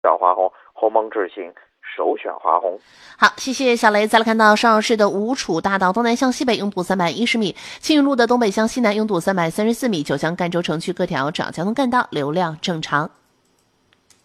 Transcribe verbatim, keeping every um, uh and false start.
小华虹，鸿蒙智行，首选华虹。 好，谢谢小雷。再来看到上市的吴楚大道东南向西北拥堵三百一十米，青云路的东北向西南拥堵三百三十四米，九江赣州城区各条主要交通干道流量正常。